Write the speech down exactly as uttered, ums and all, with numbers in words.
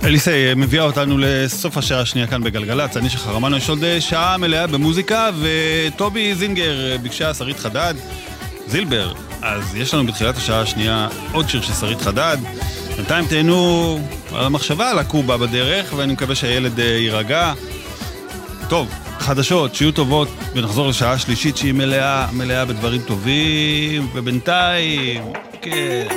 אליסי מביאה אותנו לסוף השעה השנייה כאן בגלגלץ. אני שחרמנו, יש עוד שעה מלאה במוזיקה, וטובי זינגר ביקשה שרית חדד, זילבר. אז יש לנו בתחילת השעה השנייה עוד שיר של שרית חדד. בינתיים תהנו על המחשבה על הקובה בדרך, ואני מקווה שהילד יירגע. טוב, חדשות, שיהיו טובות, ונחזור לשעה שלישית שהיא מלאה, מלאה בדברים טובים, ובינתיים, כן.